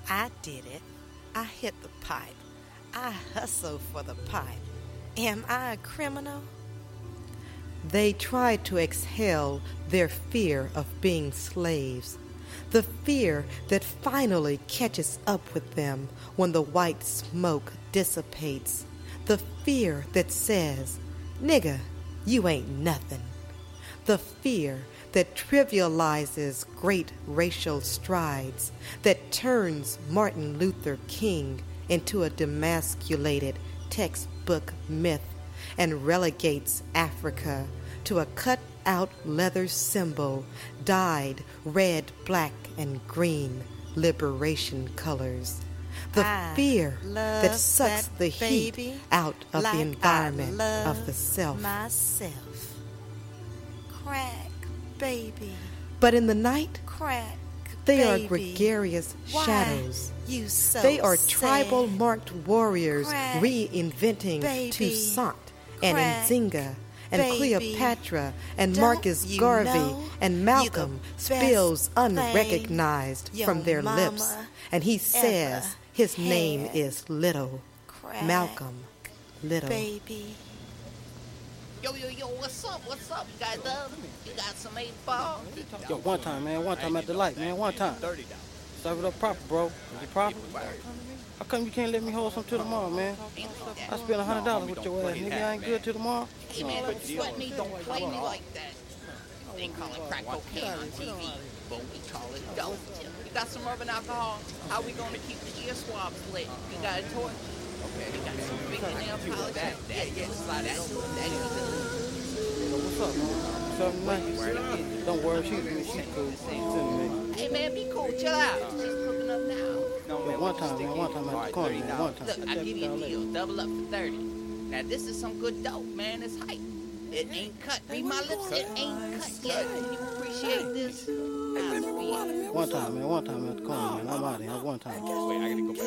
I did it. I hit the pipe. I hustle for the pipe. Am I a criminal? They tried to exhale their fear of being slaves, the fear that finally catches up with them when the white smoke dissipates, the fear that says, "Nigga, you ain't nothing," the fear that trivializes great racial strides, that turns Martin Luther King into a demasculated textbook myth and relegates Africa to a cut-out leather symbol dyed red, black, and green liberation colors. The fear that sucks the heat out of the environment of the self. Myself. Crack, baby. But in the night, Crack, they are baby. gregarious Why shadows. You so They are sad? tribal-marked warriors Crack, reinventing baby. Toussaint and Crack, Nzinga and baby. Cleopatra and Don't Marcus you Garvey know and you Malcolm the spills best thing unrecognized your from their mama lips, and he says ever his name had. is Little. Crack, Malcolm Little. baby. Yo, what's up? What's up? You guys done? You got some 8 ball? Yo, one time, man. One time at the light, man. One time. Serve it up proper, bro. Is it proper? How come you can't let me hold some till tomorrow, man? I spent $100 with your ass, nigga. I ain't good till tomorrow. Hey, man, don't sweat me. Don't play me like that. They call it crack cocaine on TV, but we call it dope. You got some urban alcohol? How we gonna keep the ear swabs lit? You got a torch? Okay. You got some fingernail polish? What's up, man? Something nice? Don't worry, she's cool. Hey, man, be cool. Chill out. She's cooking up now. Yo, one time at the corner, man. One time. Look, I'll give you a deal. Double up for 30. Now, this is some good dope, man. It's hype. It ain't cut. Read my lips. It ain't cut yet. Can you appreciate this? One time, man. One time at the corner, man. I'm out of here. One time.